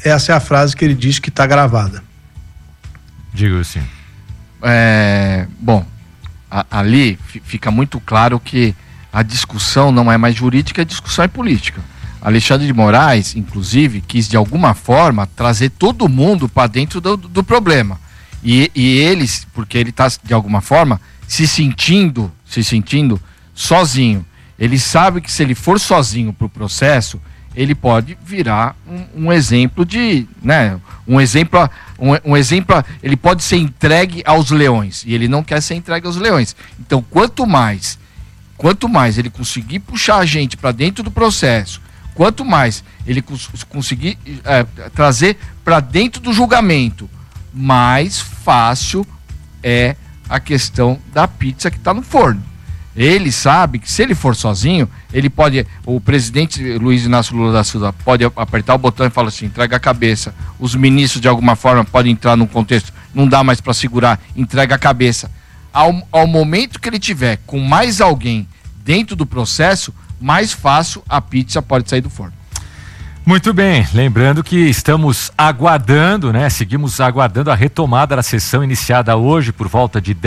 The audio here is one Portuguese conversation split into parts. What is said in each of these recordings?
Essa é a frase que ele diz que está gravada. Diga assim. Bom, ali fica muito claro que a discussão não é mais jurídica, a discussão é política. Alexandre de Moraes, inclusive, quis de alguma forma trazer todo mundo para dentro do problema. E eles, porque ele está de alguma forma se sentindo sozinho. Ele sabe que se ele for sozinho para o processo, ele pode virar um exemplo de, né? Um exemplo, ele pode ser entregue aos leões, e ele não quer ser entregue aos leões. Então, quanto mais ele conseguir puxar a gente para dentro do processo, quanto mais ele conseguir trazer para dentro do julgamento, mais fácil é a questão da pizza que está no forno. Ele sabe que se ele for sozinho, o presidente Luiz Inácio Lula da Silva pode apertar o botão e falar assim, entrega a cabeça. Os ministros de alguma forma podem entrar num contexto, não dá mais para segurar, entrega a cabeça. Ao momento que ele tiver com mais alguém dentro do processo, mais fácil a pizza pode sair do forno. Muito bem, lembrando que estamos aguardando, né? Seguimos aguardando a retomada da sessão iniciada hoje por volta de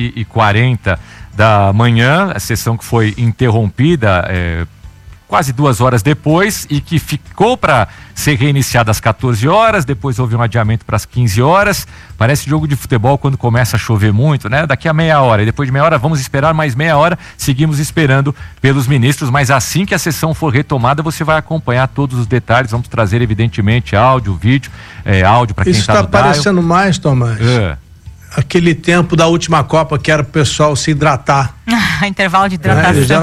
10h40 da manhã, a sessão que foi interrompida quase 2 horas depois e que ficou para ser reiniciada às 14 horas, depois houve um adiamento para as 15 horas, parece jogo de futebol quando começa a chover muito, né? Daqui a meia hora, e depois de meia hora vamos esperar mais meia hora, seguimos esperando pelos ministros, mas assim que a sessão for retomada você vai acompanhar todos os detalhes, vamos trazer evidentemente áudio, vídeo, áudio para quem está no dial. Isso está aparecendo mais, Tomás? Aquele tempo da última Copa que era o pessoal se hidratar. Intervalo de hidratação. Já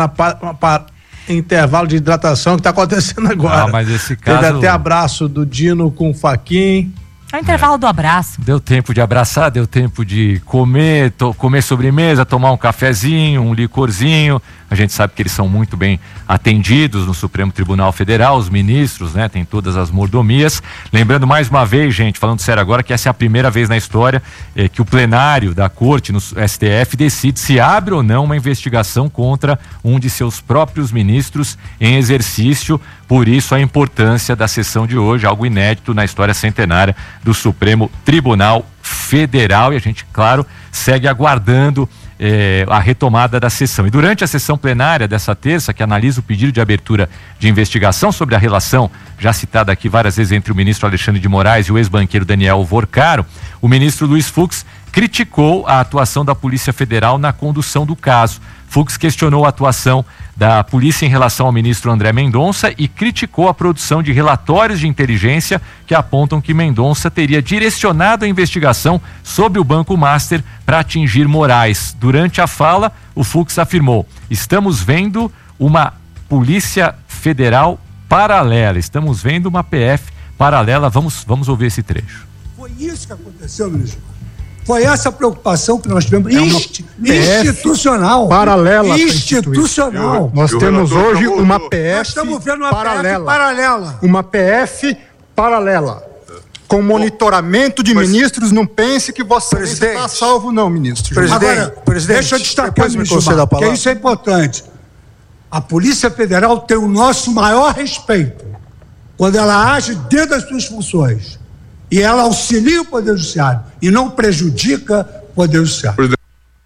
intervalo de hidratação que está acontecendo agora. Mas esse caso... Teve até abraço do Dino com o Faquin. É o intervalo do abraço. Deu tempo de abraçar, deu tempo de comer sobremesa, tomar um cafezinho, um licorzinho. A gente sabe que eles são muito bem atendidos no Supremo Tribunal Federal, os ministros, né? Tem todas as mordomias. Lembrando mais uma vez, gente, falando sério agora, que essa é a primeira vez na história que o plenário da Corte, no STF, decide se abre ou não uma investigação contra um de seus próprios ministros em exercício. Por isso a importância da sessão de hoje, algo inédito na história centenária do Supremo Tribunal Federal. E a gente, claro, segue aguardando a retomada da sessão. E durante a sessão plenária dessa terça, que analisa o pedido de abertura de investigação sobre a relação, já citada aqui várias vezes, entre o ministro Alexandre de Moraes e o ex-banqueiro Daniel Vorcaro, o ministro Luiz Fux criticou a atuação da Polícia Federal na condução do caso. Fux questionou a atuação da polícia em relação ao ministro André Mendonça e criticou a produção de relatórios de inteligência que apontam que Mendonça teria direcionado a investigação sobre o Banco Master para atingir Moraes. Durante a fala, o Fux afirmou: estamos vendo uma Polícia Federal paralela, estamos vendo uma PF paralela. Vamos ouvir esse trecho. Foi isso que aconteceu, ministro. Foi essa preocupação que nós tivemos, institucional. Paralela. Institucional. Nós temos hoje uma PF Nós estamos vendo uma paralela. PF paralela. Uma PF paralela. Com monitoramento de ministros, não pense que você está salvo, não, ministro. Agora, deixa eu destacar, ministro, que isso é importante. A Polícia Federal tem o nosso maior respeito quando ela age dentro das suas funções. E ela auxilia o Poder Judiciário e não prejudica o Poder Judiciário.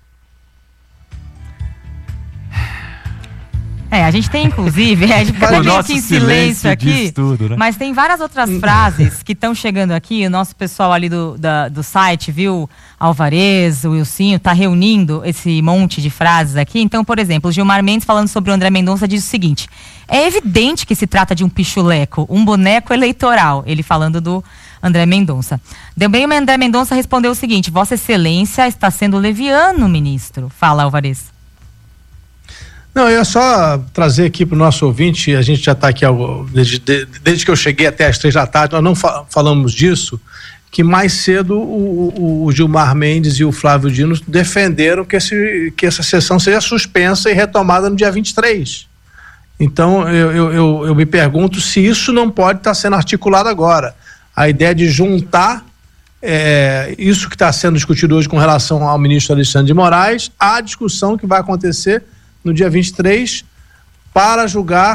A gente tem inclusive, a gente fica meio que em silêncio aqui, tudo, né? Mas tem várias outras frases que estão chegando aqui. O nosso pessoal ali do site, viu? Alvarez, o Wilsinho, tá reunindo esse monte de frases aqui. Então, por exemplo, o Gilmar Mendes, falando sobre o André Mendonça, diz o seguinte: é evidente que se trata de um pichuleco, um boneco eleitoral. Ele falando do André Mendonça. Também o André Mendonça respondeu o seguinte: Vossa Excelência está sendo leviano, ministro. Fala, Alvarez. Não, eu ia só trazer aqui para o nosso ouvinte, a gente já está aqui desde que eu cheguei até às 3 da tarde, nós não falamos disso, que mais cedo o Gilmar Mendes e o Flávio Dino defenderam que essa sessão seja suspensa e retomada no dia 23. Então, eu me pergunto se isso não pode estar sendo articulado agora. A ideia de juntar isso que está sendo discutido hoje com relação ao ministro Alexandre de Moraes à discussão que vai acontecer no dia 23 para julgar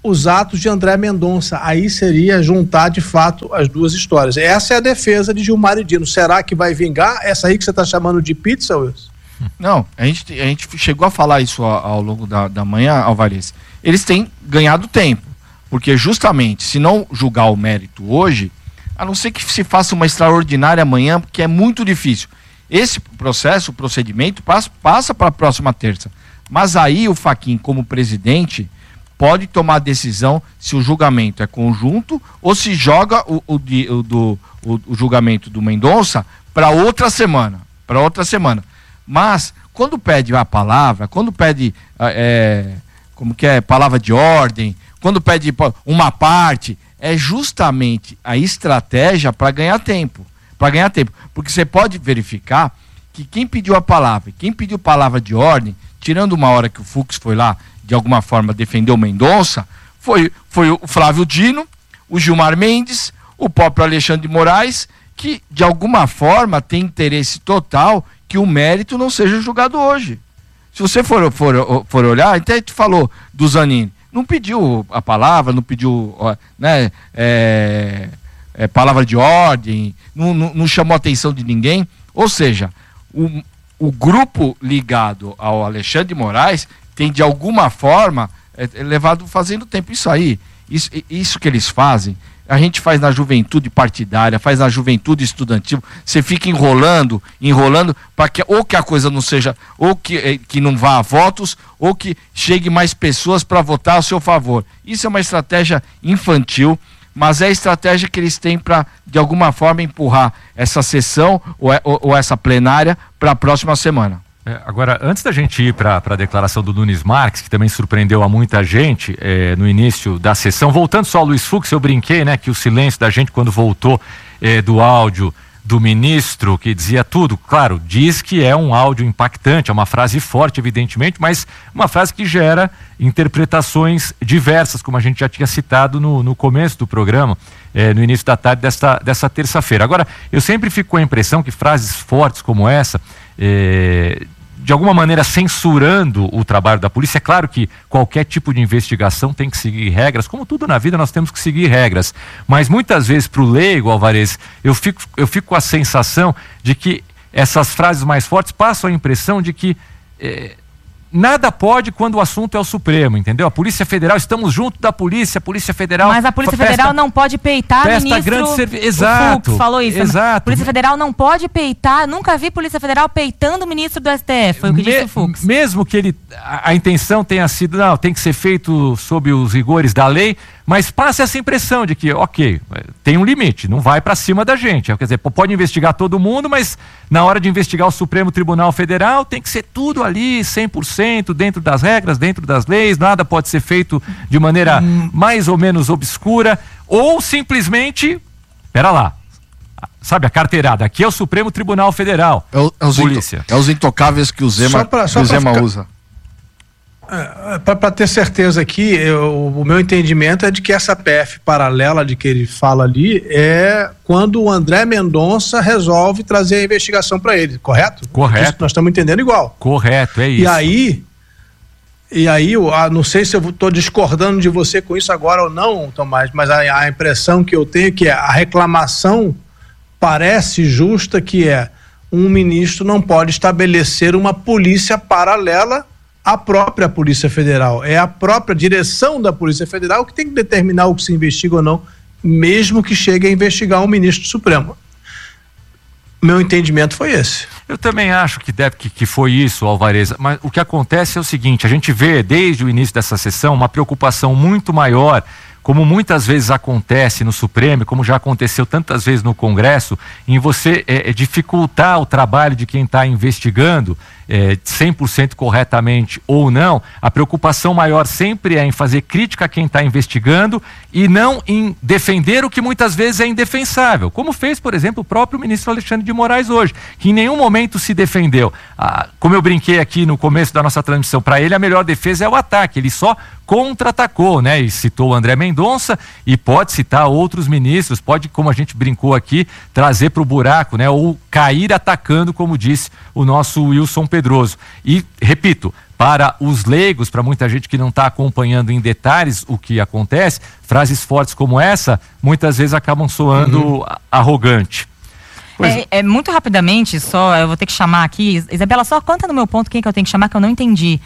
os atos de André Mendonça. Aí seria juntar de fato as duas histórias. Essa é a defesa de Gilmar e Dino. Será que vai vingar essa aí que você está chamando de pizza, Wilson? Não, a gente chegou a falar isso ao longo da manhã, Alvarez. Eles têm ganhado tempo, porque justamente, se não julgar o mérito hoje, a não ser que se faça uma extraordinária amanhã, porque é muito difícil. Esse processo, o procedimento, passa para a próxima terça. Mas aí o Fachin, como presidente, pode tomar a decisão se o julgamento é conjunto ou se joga o julgamento do Mendonça para outra semana. Mas, quando pede a palavra, quando pede palavra de ordem, quando pede uma parte, é justamente a estratégia para ganhar tempo. Porque você pode verificar que quem pediu a palavra, quem pediu palavra de ordem, tirando uma hora que o Fux foi lá, de alguma forma, defender o Mendonça, foi o Flávio Dino, o Gilmar Mendes, o próprio Alexandre de Moraes, que, de alguma forma, tem interesse total que o mérito não seja julgado hoje. Se você for olhar, até a gente falou do Zanin, não pediu a palavra, não pediu palavra de ordem, não chamou a atenção de ninguém. Ou seja, o grupo ligado ao Alexandre de Moraes tem, de alguma forma, levado fazendo tempo. Isso que eles fazem, a gente faz na juventude partidária, faz na juventude estudantil, você fica enrolando, para que ou que a coisa não seja, ou que não vá a votos, ou que chegue mais pessoas para votar a seu favor. Isso é uma estratégia infantil, mas é a estratégia que eles têm para, de alguma forma, empurrar essa sessão ou essa plenária para a próxima semana. Agora, antes da gente ir para a declaração do Nunes Marques, que também surpreendeu a muita gente no início da sessão, voltando só ao Luiz Fux, eu brinquei, né, que o silêncio da gente quando voltou do áudio do ministro, que dizia tudo, claro, diz que é um áudio impactante, é uma frase forte, evidentemente, mas uma frase que gera interpretações diversas, como a gente já tinha citado no começo do programa, no início da tarde dessa terça-feira. Agora, eu sempre fico com a impressão que frases fortes como essa, de alguma maneira censurando o trabalho da polícia. É claro que qualquer tipo de investigação tem que seguir regras, como tudo na vida nós temos que seguir regras, mas muitas vezes para o leigo, Alvarez, eu fico com a sensação de que essas frases mais fortes passam a impressão de que nada pode quando o assunto é o Supremo, entendeu? A Polícia Federal, estamos junto da Polícia Federal... Mas a Polícia Federal não pode peitar ministro... Exato. O Fux falou isso. Exato. A Polícia Federal não pode peitar, nunca vi Polícia Federal peitando o ministro do STF, foi o que disse o Fux. Mesmo que a intenção tenha sido, não, tem que ser feito sob os rigores da lei, mas passa essa impressão de que, ok, tem um limite, não vai para cima da gente. Quer dizer, pode investigar todo mundo, mas na hora de investigar o Supremo Tribunal Federal tem que ser tudo ali, 100%, dentro das regras, dentro das leis, nada pode ser feito de maneira mais ou menos obscura, ou simplesmente, pera lá, sabe, a carteirada, aqui é o Supremo Tribunal Federal, polícia. É os intocáveis que o Zema usa. Para ter certeza aqui, o meu entendimento é de que essa PF paralela de que ele fala ali é quando o André Mendonça resolve trazer a investigação para ele, correto? Correto. Isso nós estamos entendendo igual. Correto, é isso. E aí, não sei se eu estou discordando de você com isso agora ou não, Tomás, mas a impressão que eu tenho é que a reclamação parece justa, que um ministro não pode estabelecer uma polícia paralela à própria Polícia Federal. É a própria direção da Polícia Federal que tem que determinar o que se investiga ou não, mesmo que chegue a investigar um ministro supremo. Meu entendimento foi esse. Eu também acho que foi isso, Alvarez, mas o que acontece é o seguinte, a gente vê desde o início dessa sessão uma preocupação muito maior, como muitas vezes acontece no Supremo, como já aconteceu tantas vezes no Congresso, em você dificultar o trabalho de quem está investigando, 100% corretamente ou não. A preocupação maior sempre é em fazer crítica a quem está investigando e não em defender o que muitas vezes é indefensável, como fez, por exemplo, o próprio ministro Alexandre de Moraes hoje, que em nenhum momento se defendeu. Como eu brinquei aqui no começo da nossa transmissão, para ele a melhor defesa é o ataque, ele só contra-atacou, né? E citou o André Mendonça e pode citar outros ministros, pode, como a gente brincou aqui, trazer para o buraco, né? Ou cair atacando, como disse o nosso Wilson Pedroso. E, repito, para os leigos, para muita gente que não está acompanhando em detalhes o que acontece, frases fortes como essa, muitas vezes acabam soando arrogante. Muito rapidamente, eu vou ter que chamar aqui, Isabela, só conta no meu ponto quem que eu tenho que chamar, que eu não entendi.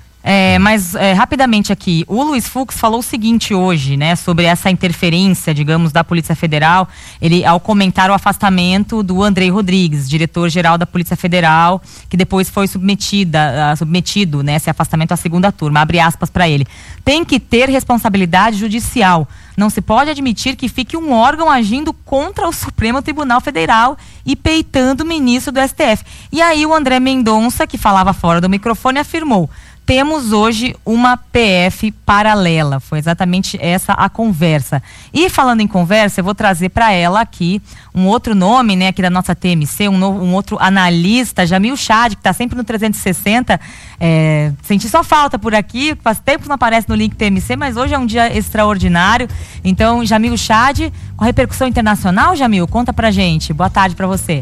Mas rapidamente aqui, o Luiz Fux falou o seguinte hoje, né, sobre essa interferência, digamos, da Polícia Federal, ele, ao comentar o afastamento do Andrei Rodrigues, diretor-geral da Polícia Federal, que depois foi submetido, né, esse afastamento à segunda turma, abre aspas para ele. Tem que ter responsabilidade judicial. Não se pode admitir que fique um órgão agindo contra o Supremo Tribunal Federal e peitando o ministro do STF. E aí o André Mendonça, que falava fora do microfone, afirmou: temos hoje uma PF paralela. Foi exatamente essa a conversa. E falando em conversa, eu vou trazer para ela aqui um outro nome, né, aqui da nossa TMC, um outro analista, Jamil Chad, que está sempre no 360. Senti só falta por aqui, faz tempo que não aparece no link TMC, mas hoje é um dia extraordinário. Então, Jamil Chad, com repercussão internacional, Jamil, conta pra gente. Boa tarde para você.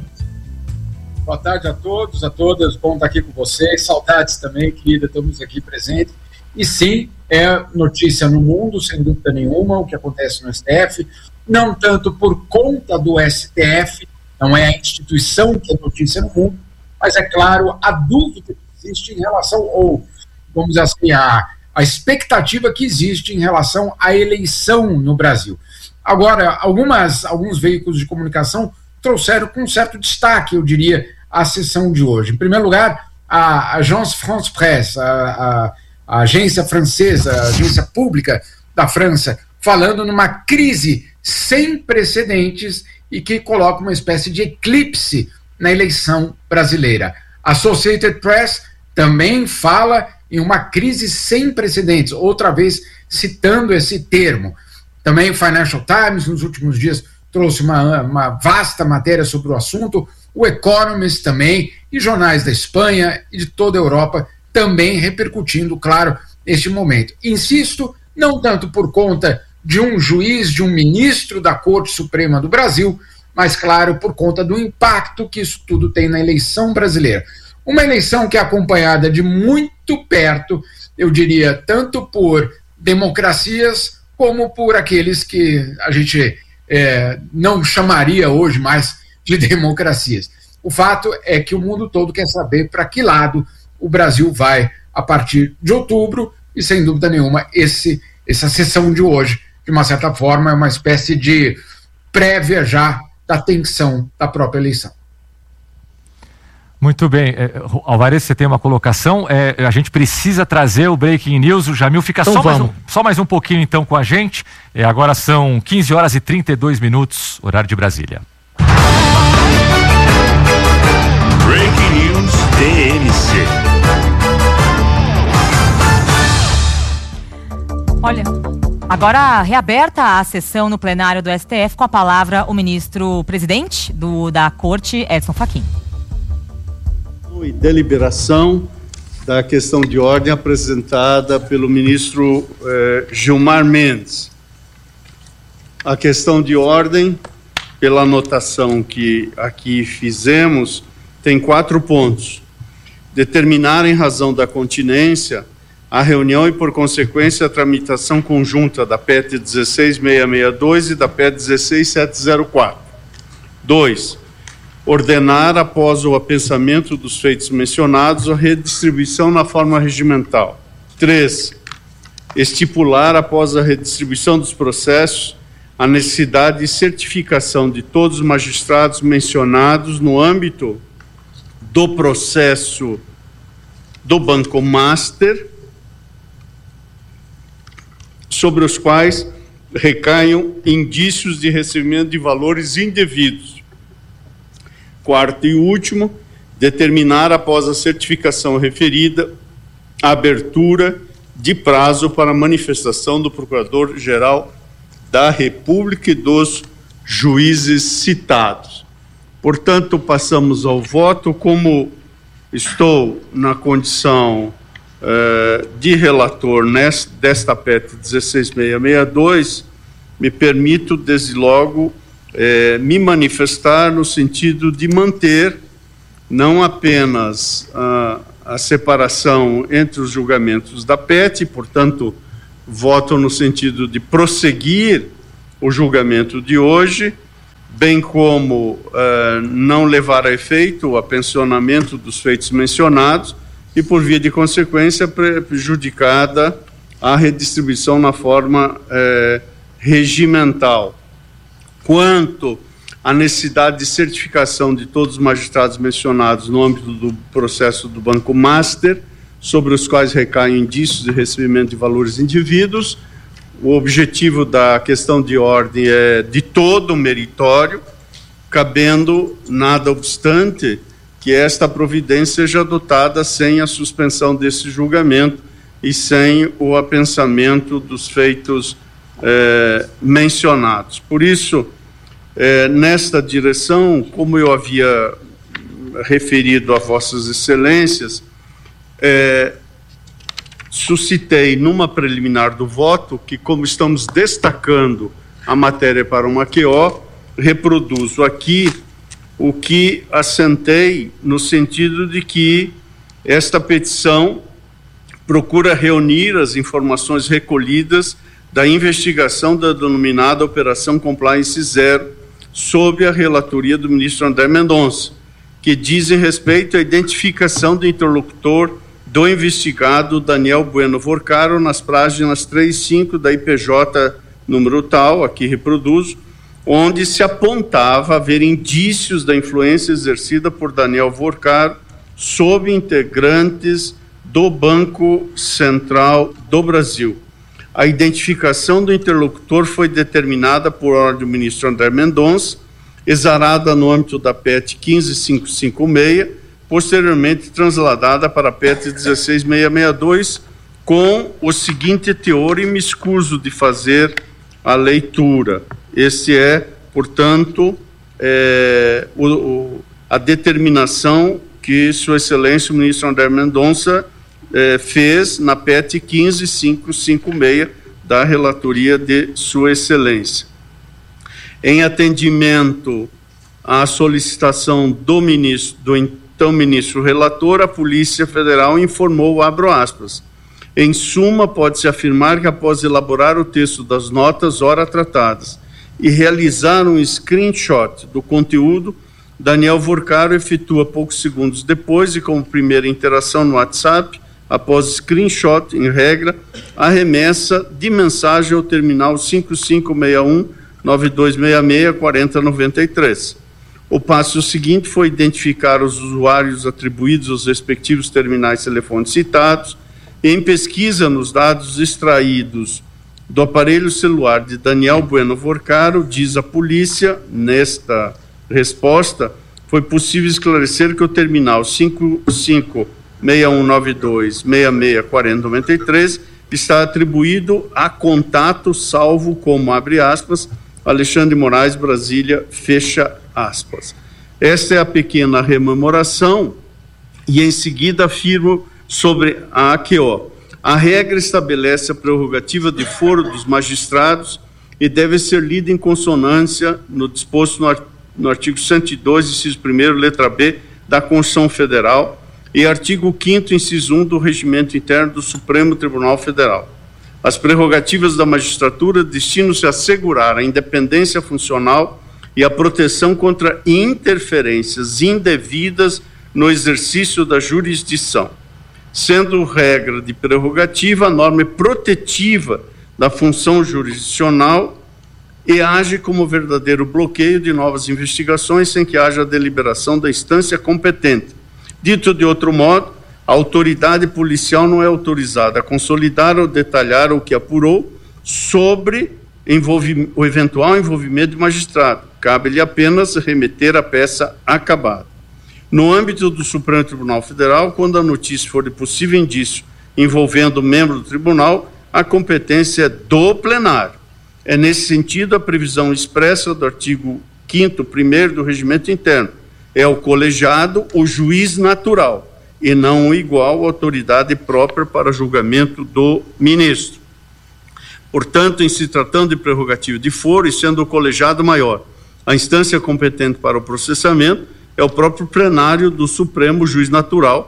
Boa tarde a todos, a todas, bom estar aqui com vocês, saudades também, querida, estamos aqui presentes. E sim, é notícia no mundo, sem dúvida nenhuma, o que acontece no STF, não tanto por conta do STF, não é a instituição que é notícia no mundo, mas é claro, a dúvida que existe em relação, ou vamos dizer assim, a expectativa que existe em relação à eleição no Brasil. Agora, alguns veículos de comunicação trouxeram com certo destaque, eu diria, a sessão de hoje. Em primeiro lugar, a Agence France Presse, a agência francesa, a agência pública da França, falando numa crise sem precedentes e que coloca uma espécie de eclipse na eleição brasileira. A Associated Press também fala em uma crise sem precedentes, outra vez citando esse termo. Também o Financial Times, nos últimos dias, trouxe uma vasta matéria sobre o assunto, o Economist também, e jornais da Espanha e de toda a Europa também repercutindo, claro, este momento. Insisto, não tanto por conta de um juiz, de um ministro da Corte Suprema do Brasil, mas, claro, por conta do impacto que isso tudo tem na eleição brasileira. Uma eleição que é acompanhada de muito perto, eu diria, tanto por democracias como por aqueles que a gente não chamaria hoje mais de democracias. O fato é que o mundo todo quer saber para que lado o Brasil vai a partir de outubro e, sem dúvida nenhuma, essa sessão de hoje, de uma certa forma, é uma espécie de prévia já da tensão da própria eleição. Muito bem. Alvarez, você tem uma colocação? A gente precisa trazer o Breaking News. O Jamil fica então só mais um pouquinho então com a gente. Agora são 15 horas e 32 minutos, horário de Brasília. Breaking News TMC. Olha, agora reaberta a sessão no plenário do STF, com a palavra o ministro-presidente da Corte, Edson Fachin. E deliberação da questão de ordem apresentada pelo ministro Gilmar Mendes. A questão de ordem, pela anotação que aqui fizemos, tem 4 pontos. Determinar, em razão da continência, a reunião e, por consequência, a tramitação conjunta da PET 16662 e da PET 16704. 2. Ordenar, após o apensamento dos feitos mencionados, a redistribuição na forma regimental. 3. Estipular, após a redistribuição dos processos, a necessidade de certificação de todos os magistrados mencionados no âmbito do processo do Banco Master, sobre os quais recaiam indícios de recebimento de valores indevidos. 4º e último, determinar, após a certificação referida, a abertura de prazo para manifestação do Procurador-Geral da República e dos juízes citados. Portanto, passamos ao voto. Como estou na condição de relator desta PET 16662, me permito, desde logo, me manifestar no sentido de manter não apenas a separação entre os julgamentos da PET, portanto, voto no sentido de prosseguir o julgamento de hoje, bem como não levar a efeito o apensionamento dos feitos mencionados e, por via de consequência, prejudicada a redistribuição na forma regimental. Quanto à necessidade de certificação de todos os magistrados mencionados no âmbito do processo do Banco Master, sobre os quais recaem indícios de recebimento de valores indevidos, o objetivo da questão de ordem é de todo meritório, cabendo, nada obstante, que esta providência seja adotada sem a suspensão desse julgamento e sem o apensamento dos feitos mencionados. Por isso, nesta direção, como eu havia referido a Vossas Excelências, suscitei numa preliminar do voto que, como estamos destacando a matéria para uma QO, reproduzo aqui o que assentei no sentido de que esta petição procura reunir as informações recolhidas da investigação da denominada Operação Compliance Zero, sob a relatoria do ministro André Mendonça, que dizem respeito à identificação do interlocutor do investigado Daniel Bueno Vorcaro nas páginas 3 e 5 da IPJ número tal, aqui reproduzo, onde se apontava haver indícios da influência exercida por Daniel Vorcaro sobre integrantes do Banco Central do Brasil. A identificação do interlocutor foi determinada por ordem do ministro André Mendonça, exarada no âmbito da PET 15556, posteriormente transladada para a PET 16662, com o seguinte teor, e me escuso de fazer a leitura. Esse é, portanto, a determinação que Sua Excelência o ministro André Mendonça fez na PET 15556 da relatoria de Sua Excelência. Em atendimento à solicitação do então ministro relator, a Polícia Federal informou, abro aspas, em suma, pode-se afirmar que após elaborar o texto das notas ora tratadas e realizar um screenshot do conteúdo, Daniel Vorcaro efetua poucos segundos depois e como primeira interação no WhatsApp, após screenshot, em regra, a remessa de mensagem ao terminal 5561-9266-4093. O passo seguinte foi identificar os usuários atribuídos aos respectivos terminais telefônicos citados. Em pesquisa nos dados extraídos do aparelho celular de Daniel Bueno Vorcaro, diz a polícia, nesta resposta, foi possível esclarecer que o terminal 556192664093 está atribuído a contato salvo como, abre aspas, Alexandre Moraes, Brasília, fecha aspas. Esta é a pequena rememoração e em seguida afirmo sobre a AQO. A regra estabelece a prerrogativa de foro dos magistrados e deve ser lida em consonância no disposto no artigo 102, inciso 1º, letra B, da Constituição Federal e artigo 5º, inciso 1 do Regimento Interno do Supremo Tribunal Federal. As prerrogativas da magistratura destinam-se a assegurar a independência funcional e a proteção contra interferências indevidas no exercício da jurisdição. Sendo regra de prerrogativa, a norma é protetiva da função jurisdicional e age como verdadeiro bloqueio de novas investigações sem que haja deliberação da instância competente. Dito de outro modo, a autoridade policial não é autorizada a consolidar ou detalhar o que apurou sobre o eventual envolvimento do magistrado. Cabe-lhe apenas remeter a peça acabada. No âmbito do Supremo Tribunal Federal, quando a notícia for de possível indício envolvendo membro do tribunal, a competência é do plenário. É nesse sentido a previsão expressa do artigo 5º, 1º do Regimento Interno. É o colegiado o juiz natural e não igual à autoridade própria para julgamento do ministro. Portanto, em se tratando de prerrogativa de foro e sendo o colegiado maior, a instância competente para o processamento é o próprio plenário do Supremo juiz natural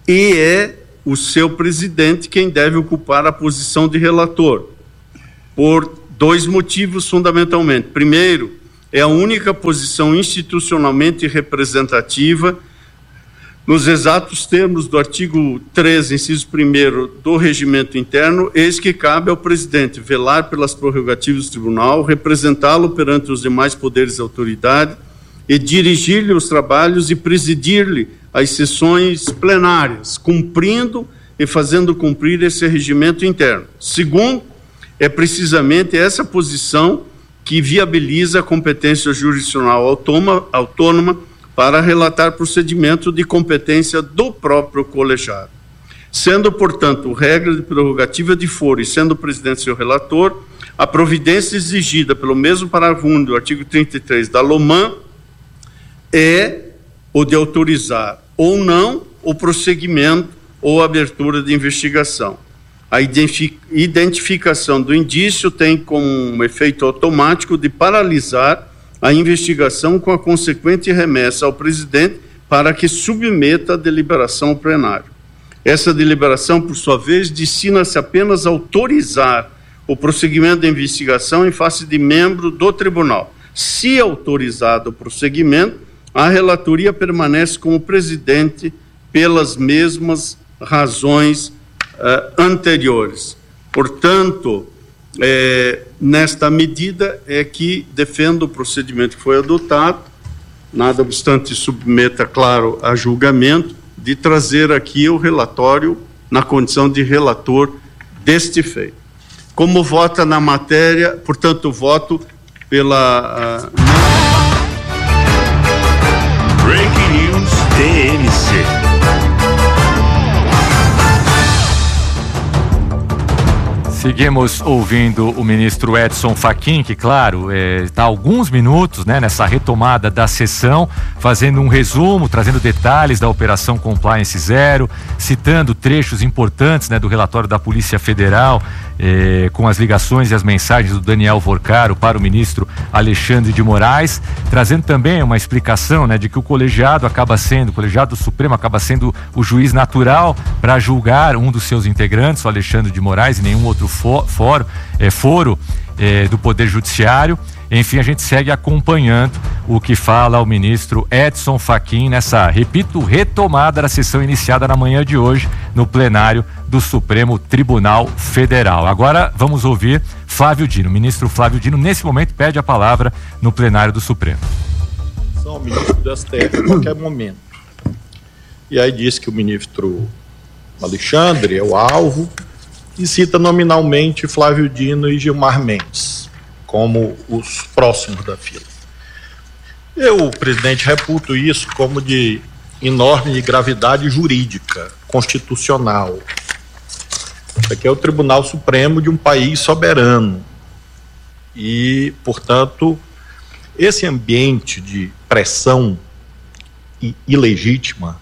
e é o seu presidente quem deve ocupar a posição de relator, por 2 motivos fundamentalmente. Primeiro, é a única posição institucionalmente representativa nos exatos termos do artigo 13, inciso 1º do Regimento Interno, eis que cabe ao presidente velar pelas prerrogativas do tribunal, representá-lo perante os demais poderes e autoridade e dirigir-lhe os trabalhos e presidir-lhe as sessões plenárias, cumprindo e fazendo cumprir esse regimento interno. Segundo, é precisamente essa posição que viabiliza a competência jurisdicional autônoma para relatar procedimento de competência do próprio colegiado. Sendo, portanto, regra de prerrogativa de foro e sendo o presidente seu relator, a providência exigida pelo mesmo parágrafo 1 do artigo 33 da LOMAN é o de autorizar ou não o prosseguimento ou abertura de investigação. A identificação do indício tem como um efeito automático de paralisar a investigação com a consequente remessa ao presidente para que submeta a deliberação ao plenário. Essa deliberação, por sua vez, destina-se apenas a autorizar o prosseguimento da investigação em face de membro do tribunal. Se autorizado o prosseguimento, a relatoria permanece como presidente pelas mesmas razões anteriores. Portanto, nesta medida é que defendo o procedimento que foi adotado, nada obstante submeta, claro, a julgamento, de trazer aqui o relatório na condição de relator deste feito. Como vota na matéria, portanto, voto pela... Breaking News TMC. Seguimos ouvindo o ministro Edson Fachin, que, claro, está há alguns minutos, né, nessa retomada da sessão, fazendo um resumo, trazendo detalhes da Operação Compliance Zero, citando trechos importantes, né, do relatório da Polícia Federal, com as ligações e as mensagens do Daniel Vorcaro para o ministro Alexandre de Moraes, trazendo também uma explicação, né, de que o colegiado do Supremo acaba sendo o juiz natural para julgar um dos seus integrantes, o Alexandre de Moraes, e nenhum outro foro do Poder Judiciário. Enfim, a gente segue acompanhando o que fala o ministro Edson Fachin nessa, repito, retomada da sessão iniciada na manhã de hoje no plenário do Supremo Tribunal Federal. Agora vamos ouvir Flávio Dino. O ministro Flávio Dino, nesse momento, pede a palavra no plenário do Supremo. O ministro do STF a qualquer momento. E aí diz que o ministro Alexandre é o alvo e cita nominalmente Flávio Dino e Gilmar Mendes como os próximos da fila. Eu, presidente, reputo isso como de enorme gravidade jurídica, constitucional. Isso aqui é o Tribunal Supremo de um país soberano. E, portanto, esse ambiente de pressão ilegítima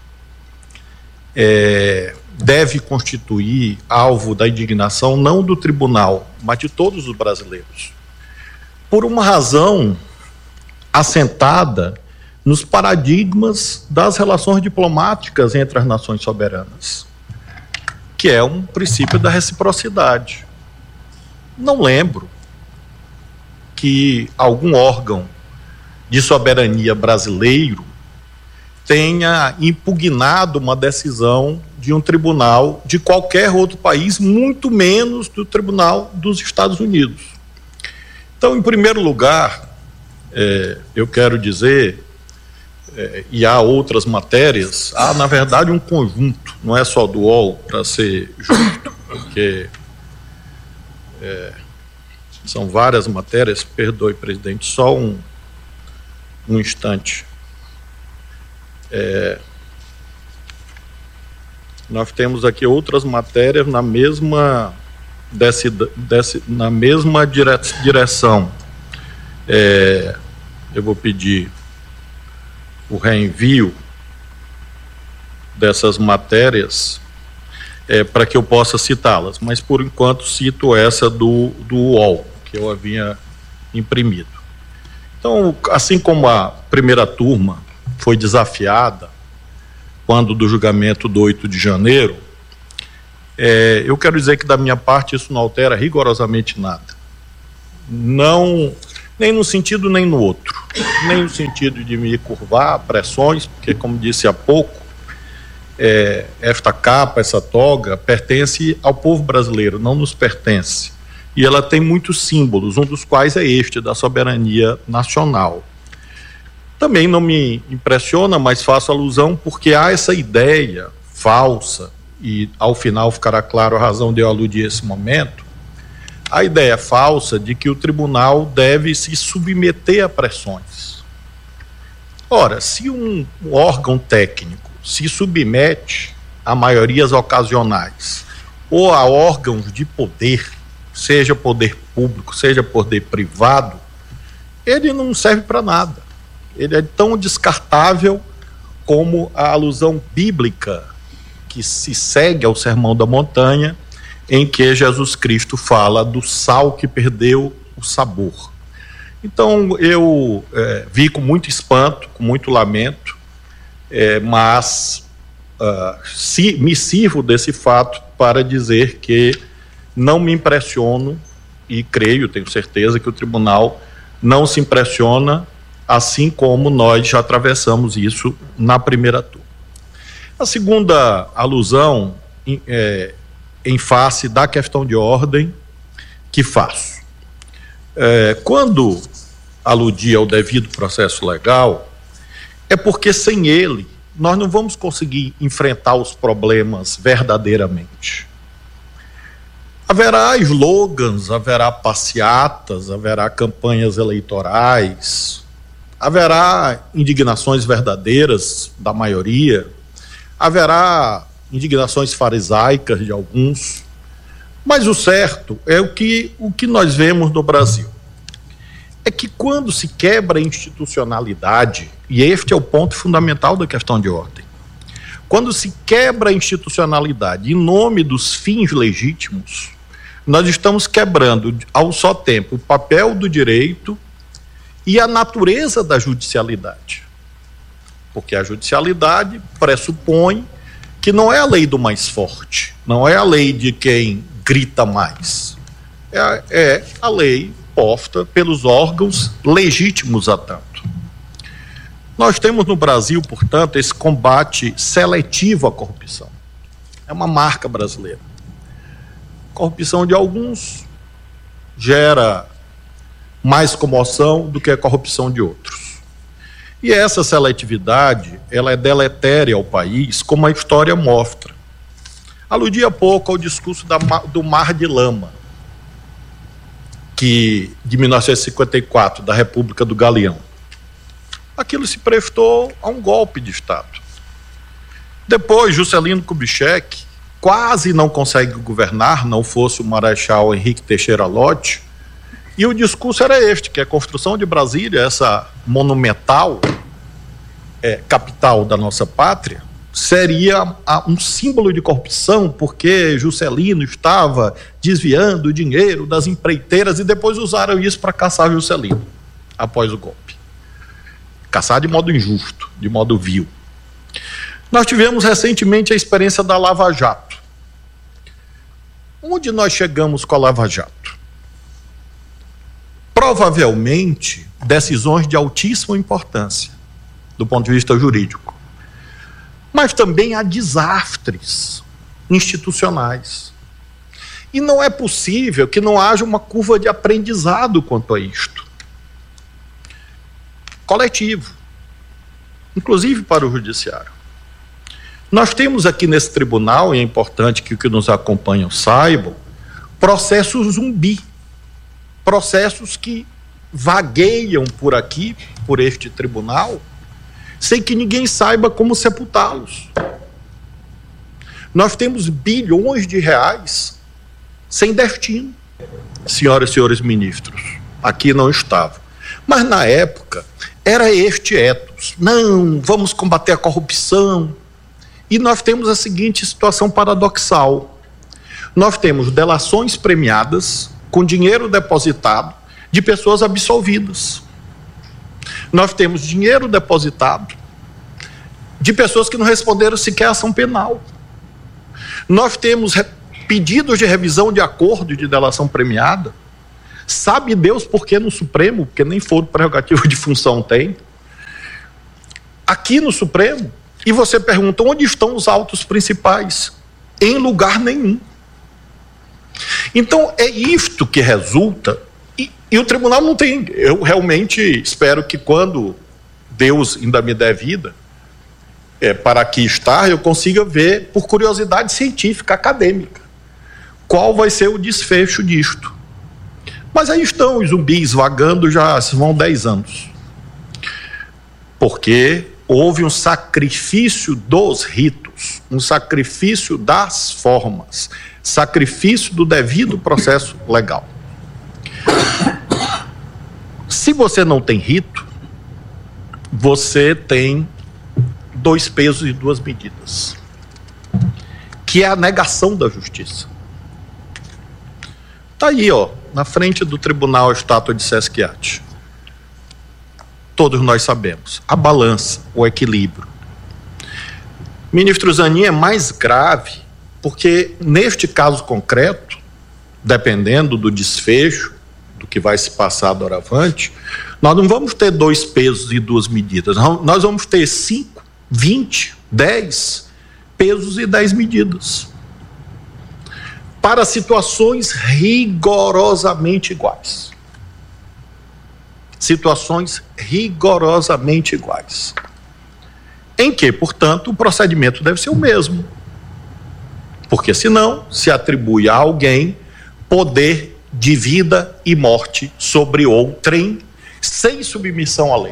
deve constituir alvo da indignação não do tribunal, mas de todos os brasileiros. Por uma razão assentada nos paradigmas das relações diplomáticas entre as nações soberanas, que é um princípio da reciprocidade. Não lembro que algum órgão de soberania brasileiro tenha impugnado uma decisão de um tribunal de qualquer outro país, muito menos do Tribunal dos Estados Unidos. Então, em primeiro lugar, eu quero dizer, e há outras matérias, há, na verdade, um conjunto, não é só do UOL, para ser justo, porque são várias matérias, perdoe, presidente, só um instante. Nós temos aqui outras matérias na mesma direção. Eu vou pedir o reenvio dessas matérias para que eu possa citá-las, mas por enquanto cito essa do UOL, que eu havia imprimido. Então, assim como a primeira turma foi desafiada quando do julgamento do 8 de janeiro, eu quero dizer que da minha parte isso não altera rigorosamente nada. Não, nem num sentido nem no outro. Nem no sentido de me curvar a pressões, porque, como disse há pouco, esta capa, essa toga, pertence ao povo brasileiro, não nos pertence. E ela tem muitos símbolos, um dos quais é este, da soberania nacional. Também não me impressiona, mas faço alusão porque há essa ideia falsa, e ao final ficará claro a razão de eu aludir a esse momento, a ideia falsa de que o tribunal deve se submeter a pressões. Ora, se um órgão técnico se submete a maiorias ocasionais ou a órgãos de poder, seja poder público, seja poder privado, ele não serve para nada. Ele é tão descartável como a alusão bíblica que se segue ao Sermão da Montanha, em que Jesus Cristo fala do sal que perdeu o sabor. Então, eu vi com muito espanto, com muito lamento, mas me sirvo desse fato para dizer que não me impressiono e creio, tenho certeza que o tribunal não se impressiona, assim como nós já atravessamos isso na primeira turma. A segunda alusão em face da questão de ordem que faço. Quando aludi ao devido processo legal, é porque sem ele nós não vamos conseguir enfrentar os problemas verdadeiramente. Haverá slogans, haverá passeatas, haverá campanhas eleitorais, haverá indignações verdadeiras da maioria, haverá indignações farisaicas de alguns, mas o certo é o que nós vemos no Brasil. É que quando se quebra a institucionalidade, e este é o ponto fundamental da questão de ordem, quando se quebra a institucionalidade em nome dos fins legítimos, nós estamos quebrando ao só tempo o papel do direito e a natureza da judicialidade. Porque a judicialidade pressupõe que não é a lei do mais forte, não é a lei de quem grita mais, é a lei posta pelos órgãos legítimos a tanto. Nós temos no Brasil, portanto, esse combate seletivo à corrupção. É uma marca brasileira. Corrupção de alguns gera mais comoção do que a corrupção de outros. E essa seletividade, ela é deletéria ao país, como a história mostra. Aludi há pouco ao discurso do Mar de Lama, de 1954, da República do Galeão. Aquilo se prestou a um golpe de Estado. Depois, Juscelino Kubitschek quase não consegue governar, não fosse o Marechal Henrique Teixeira Lott, e o discurso era este, que a construção de Brasília, essa monumental capital da nossa pátria, seria um símbolo de corrupção, porque Juscelino estava desviando o dinheiro das empreiteiras, e depois usaram isso para caçar Juscelino, após o golpe. Caçar de modo injusto, de modo vil. Nós tivemos recentemente a experiência da Lava Jato. Onde nós chegamos com a Lava Jato? Provavelmente decisões de altíssima importância, do ponto de vista jurídico. Mas também há desastres institucionais. E não é possível que não haja uma curva de aprendizado quanto a isto. Coletivo, inclusive para o judiciário. Nós temos aqui nesse tribunal, e é importante que os que nos acompanham saibam, processos zumbi, processos que vagueiam por aqui, por este tribunal, sem que ninguém saiba como sepultá-los. Nós temos bilhões de reais sem destino, senhoras e senhores ministros, aqui não estavam. Mas na época era este ethos: não, vamos combater a corrupção. E nós temos a seguinte situação paradoxal: nós temos delações premiadas com dinheiro depositado de pessoas absolvidas. Nós temos dinheiro depositado de pessoas que não responderam sequer a ação penal. Nós temos pedidos de revisão de acordo de delação premiada. Sabe Deus por que no Supremo? Porque nem foro prerrogativo de função tem. Aqui no Supremo, e você pergunta onde estão os autos principais? Em lugar nenhum. Então é isto que resulta, e o tribunal não tem. Eu realmente espero que quando Deus ainda me der vida, para aqui estar, eu consiga ver, por curiosidade científica, acadêmica, qual vai ser o desfecho disto. Mas aí estão os zumbis vagando já vão 10 anos. Porque houve um sacrifício dos ritos, um sacrifício das formas, sacrifício do devido processo legal. Se você não tem rito, você tem 2 pesos e 2 medidas, que é a negação da justiça. Está aí, na frente do tribunal, a estátua de Sesquiate. Todos nós sabemos. A balança, o equilíbrio. Ministro Zanin, é mais grave, porque neste caso concreto, dependendo do desfecho, do que vai se passar doravante, nós não vamos ter 2 pesos e 2 medidas. Nós vamos ter 5, 20, 10 pesos e 10 medidas. Para situações rigorosamente iguais. Situações rigorosamente iguais. Em que, portanto, o procedimento deve ser o mesmo. Porque senão se atribui a alguém poder de vida e morte sobre outrem, sem submissão à lei.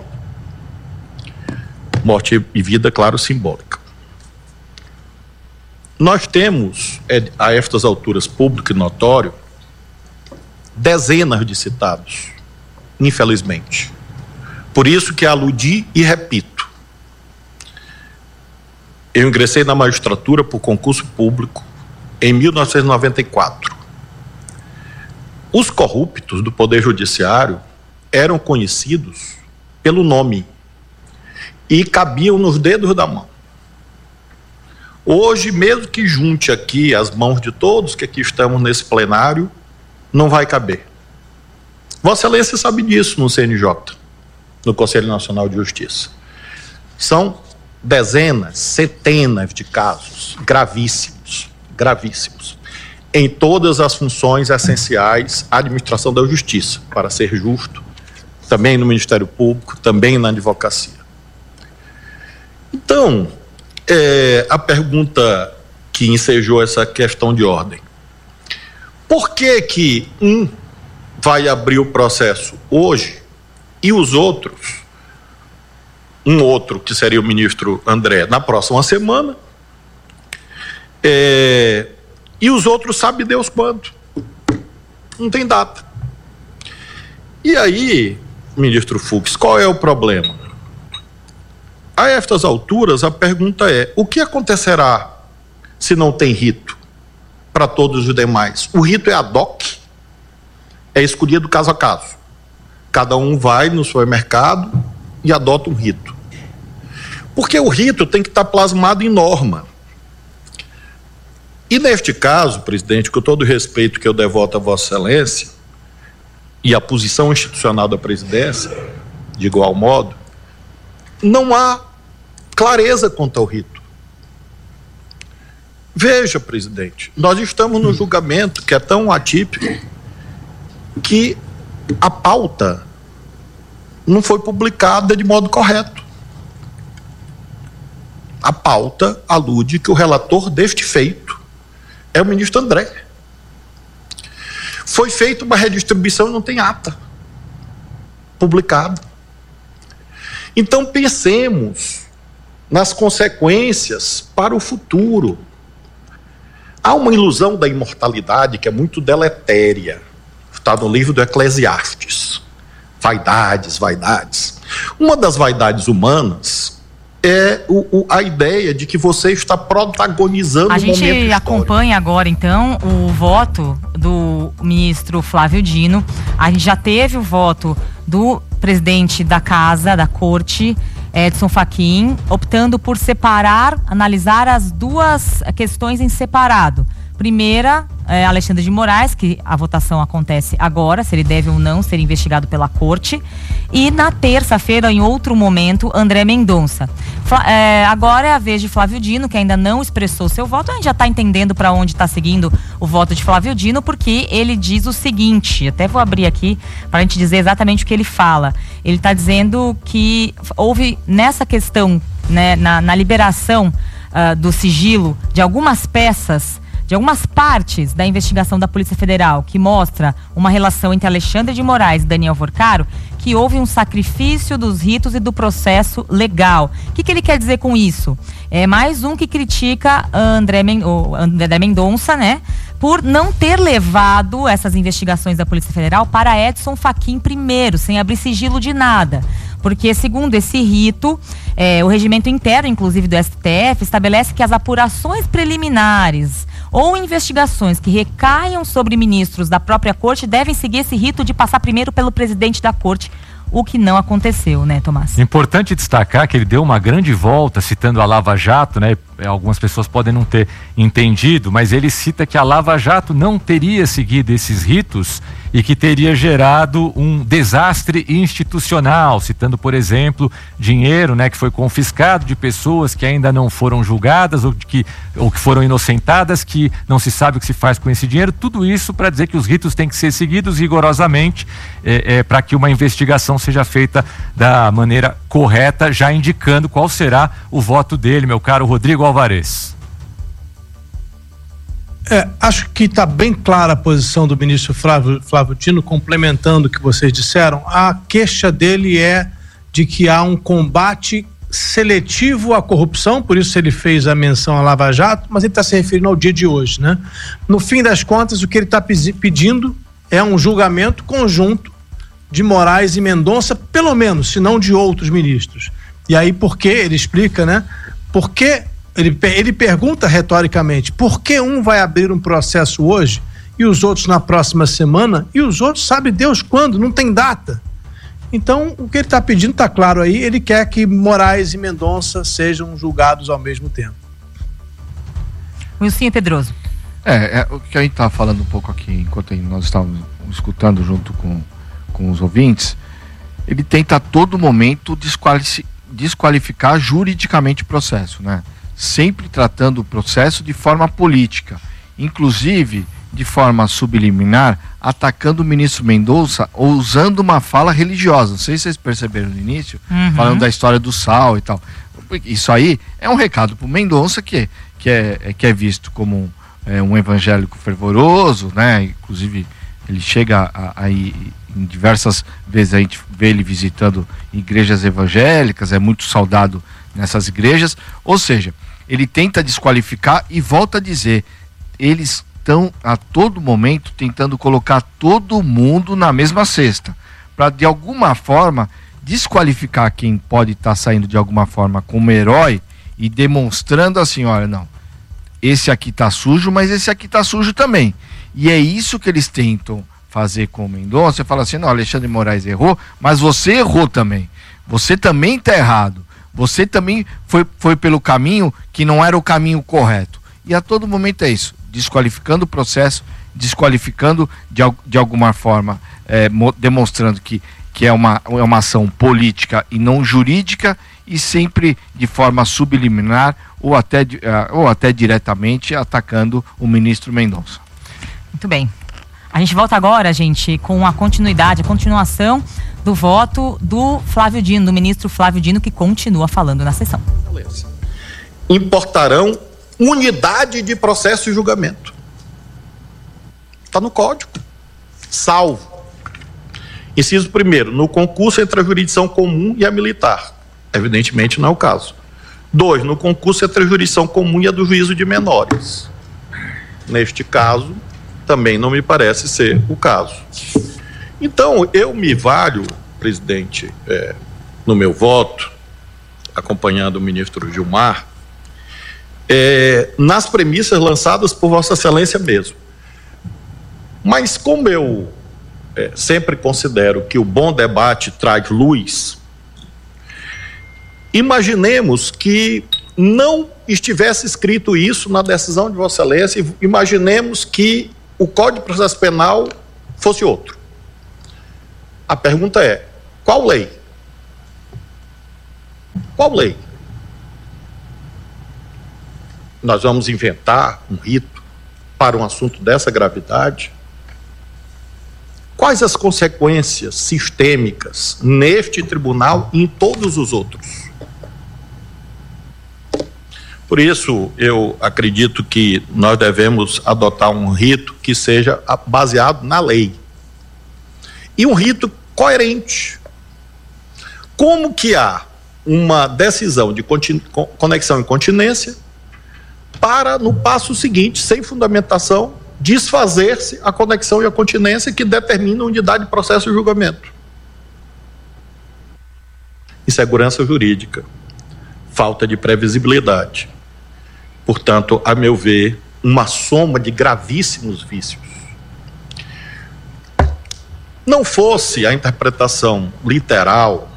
Morte e vida, claro, simbólica. Nós temos, a estas alturas, público e notório, dezenas de citados, infelizmente. Por isso que aludi e repito. Eu ingressei na magistratura por concurso público em 1994. Os corruptos do Poder Judiciário eram conhecidos pelo nome e cabiam nos dedos da mão. Hoje, mesmo que junte aqui as mãos de todos que aqui estamos nesse plenário, não vai caber. Vossa Excelência sabe disso no CNJ, no Conselho Nacional de Justiça. São dezenas, centenas de casos gravíssimos, gravíssimos, em todas as funções essenciais à administração da justiça, para ser justo, também no Ministério Público, também na advocacia. Então, a pergunta que ensejou essa questão de ordem: por que um vai abrir o processo hoje e os outros, um outro que seria o ministro André, na próxima semana, e os outros sabe Deus quando? Não tem data. E aí, ministro Fux, qual é o problema? A estas alturas, a pergunta é: o que acontecerá se não tem rito para todos os demais? O rito é ad hoc, é escolhido caso a caso. Cada um vai no supermercado e adota um rito. Porque o rito tem que estar plasmado em norma. E neste caso, presidente, com todo o respeito que eu devoto a Vossa Excelência e a posição institucional da presidência, de igual modo, não há clareza quanto ao rito. Veja, presidente, nós estamos num julgamento que é tão atípico que a pauta não foi publicada de modo correto. A pauta alude que o relator deste feito é o ministro André. Foi feita uma redistribuição e não tem ata publicada. Então pensemos nas consequências para o futuro. Há uma ilusão da imortalidade que é muito deletéria. Está no livro do Eclesiastes. Vaidades, vaidades. Uma das vaidades humanas é a ideia de que você está protagonizando um momento histórico. A gente acompanha agora, então, o voto do ministro Flávio Dino. A gente já teve o voto do presidente da Casa, da Corte, Edson Fachin, optando por analisar as duas questões em separado. Primeira, Alexandre de Moraes, que a votação acontece agora, se ele deve ou não ser investigado pela corte. E na terça-feira, em outro momento, André Mendonça. Agora é a vez de Flávio Dino, que ainda não expressou seu voto. A gente já está entendendo para onde está seguindo o voto de Flávio Dino, porque ele diz o seguinte, até vou abrir aqui para a gente dizer exatamente o que ele fala. Ele está dizendo que houve nessa questão, né, na liberação do sigilo de algumas peças, de algumas partes da investigação da Polícia Federal, que mostra uma relação entre Alexandre de Moraes e Daniel Vorcaro, que houve um sacrifício dos ritos e do processo legal. O que ele quer dizer com isso? É mais um que critica André Mendonça, né? Por não ter levado essas investigações da Polícia Federal para Edson Fachin primeiro, sem abrir sigilo de nada. Porque, segundo esse rito, o regimento interno, inclusive do STF, estabelece que as apurações preliminares ou investigações que recaiam sobre ministros da própria corte devem seguir esse rito de passar primeiro pelo presidente da corte, o que não aconteceu, né, Tomás? Importante destacar que ele deu uma grande volta citando a Lava Jato, né? Algumas pessoas podem não ter entendido, mas ele cita que a Lava Jato não teria seguido esses ritos e que teria gerado um desastre institucional, citando, por exemplo, dinheiro, né, que foi confiscado de pessoas que ainda não foram julgadas ou que foram inocentadas, que não se sabe o que se faz com esse dinheiro. Tudo isso para dizer que os ritos têm que ser seguidos rigorosamente para que uma investigação seja feita da maneira correta, já indicando qual será o voto dele, meu caro Rodrigo Alvarez. Acho que está bem clara a posição do ministro Flávio Dino, complementando o que vocês disseram. A queixa dele é de que há um combate seletivo à corrupção, por isso ele fez a menção à Lava Jato, mas ele está se referindo ao dia de hoje, né? No fim das contas, o que ele está pedindo é um julgamento conjunto de Moraes e Mendonça, pelo menos, se não de outros ministros. E aí, por que? Ele explica, né? Por que ele pergunta retoricamente, por que um vai abrir um processo hoje e os outros na próxima semana e os outros sabe Deus quando, não tem data. Então, o que ele está pedindo está claro aí, ele quer que Moraes e Mendonça sejam julgados ao mesmo tempo. Wilson Pedroso. O que a gente estava falando um pouco aqui, enquanto nós estávamos escutando junto com os ouvintes, ele tenta a todo momento desqualificar juridicamente o processo, né? Sempre tratando o processo de forma política, inclusive de forma subliminar, atacando o ministro Mendonça ou usando uma fala religiosa. Não sei se vocês perceberam no início, falando da história do sal e tal. Isso aí é um recado para o Mendonça que é visto como um evangélico fervoroso, né? Inclusive ele chega aí em diversas vezes, a gente vê ele visitando igrejas evangélicas, é muito saudado nessas igrejas, ou seja, ele tenta desqualificar e volta a dizer, eles estão a todo momento tentando colocar todo mundo na mesma cesta, para de alguma forma desqualificar quem pode estar saindo de alguma forma como herói e demonstrando assim, olha, não, esse aqui tá sujo, mas esse aqui tá sujo também. E é isso que eles tentam fazer com o Mendonça. Você fala assim, não, Alexandre de Moraes errou, mas você errou também. Você também tá errado. Você também foi pelo caminho que não era o caminho correto. E a todo momento é isso, desqualificando o processo, desqualificando de alguma forma, demonstrando que é uma ação política e não jurídica, e sempre de forma subliminar ou até diretamente atacando o ministro Mendonça. Muito bem. A gente volta agora, gente, com a continuação do voto do Flávio Dino, do ministro Flávio Dino, que continua falando na sessão. Importarão unidade de processo e julgamento. Está no código. Salvo. Inciso 1º, no concurso entre a jurisdição comum e a militar. Evidentemente não é o caso. 2, no concurso entre a jurisdição comum e a do juízo de menores. Neste caso, também não me parece ser o caso. Então, eu me valho, presidente, no meu voto, acompanhando o ministro Gilmar, nas premissas lançadas por Vossa Excelência mesmo. Mas como eu sempre considero que o bom debate traz luz, Imaginemos que não estivesse escrito isso na decisão de Vossa Excelência, imaginemos que o Código de Processo Penal fosse outro. A pergunta é: qual lei? Qual lei? Nós vamos inventar um rito para um assunto dessa gravidade? Quais as consequências sistêmicas neste tribunal e em todos os outros? Por isso, eu acredito que nós devemos adotar um rito que seja baseado na lei. E um rito coerente. Como que há uma decisão de conexão e continência para, no passo seguinte, sem fundamentação, desfazer-se a conexão e a continência que determinam unidade de processo e julgamento? Insegurança jurídica, falta de previsibilidade. Portanto, a meu ver, uma soma de gravíssimos vícios. Não fosse a interpretação literal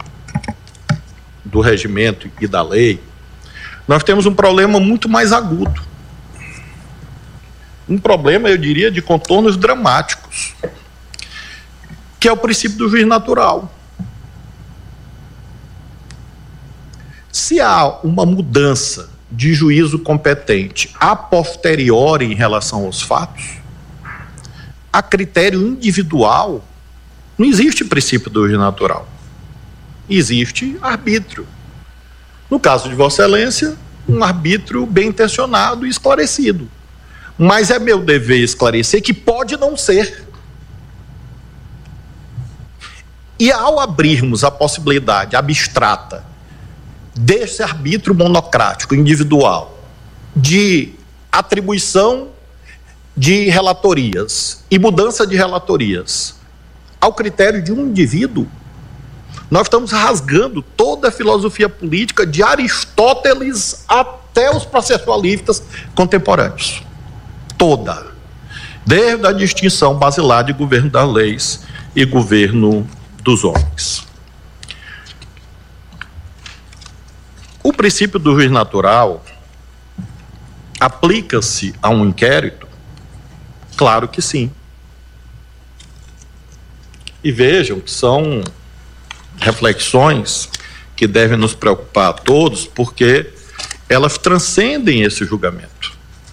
do regimento e da lei, nós temos um problema muito mais agudo. Um problema, eu diria, de contornos dramáticos, que é o princípio do juiz natural. Se há uma mudança de juízo competente a posteriori em relação aos fatos, a critério individual, não existe princípio do juiz natural. Existe arbítrio. No caso de Vossa Excelência, um arbítrio bem intencionado e esclarecido. Mas é meu dever esclarecer que pode não ser. E ao abrirmos a possibilidade abstrata desse arbítrio monocrático, individual, de atribuição de relatorias e mudança de relatorias ao critério de um indivíduo, nós estamos rasgando toda a filosofia política de Aristóteles até os processualistas contemporâneos. Toda. Desde a distinção basilar de governo das leis e governo dos homens. O princípio do juiz natural aplica-se a um inquérito? Claro que sim. E vejam que são reflexões que devem nos preocupar a todos, porque elas transcendem esse julgamento.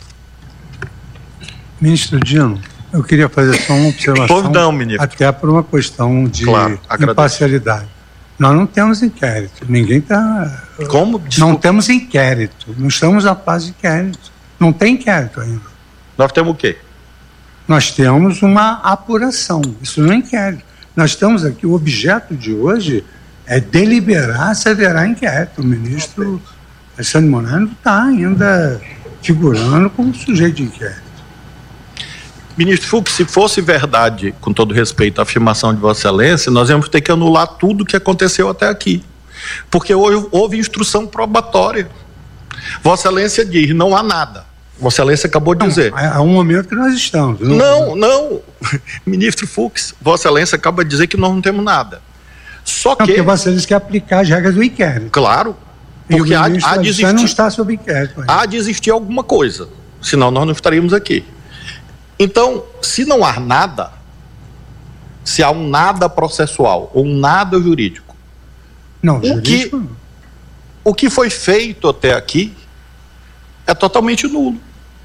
Ministro Dino, eu queria fazer só uma observação, não, ministro. Até por uma questão de imparcialidade. Nós não temos inquérito, ninguém está... Como? Desculpa. Não temos inquérito, não estamos na fase de inquérito. Não tem inquérito ainda. Nós temos o quê? Nós temos uma apuração, isso não é inquérito. Nós estamos aqui, o objeto de hoje é deliberar se haverá inquérito. O ministro Alexandre de Moraes não está ainda figurando como sujeito de inquérito. Ministro Fux, se fosse verdade, com todo respeito, a afirmação de Vossa Excelência, nós íamos ter que anular tudo o que aconteceu até aqui. Porque houve instrução probatória. Vossa Excelência diz, não há nada. Vossa Excelência acabou de dizer. Há um momento que nós estamos. Não. Ministro Fux, Vossa Excelência acaba de dizer que nós não temos nada. Só que... Porque Vossa Excelência quer aplicar as regras do inquérito. Claro. Porque há de existir... não está sob inquérito ainda. Há de existir alguma coisa. Senão nós não estaríamos aqui. Então, se não há nada, se há um nada processual ou um nada jurídico, o que foi feito até aqui é totalmente nulo.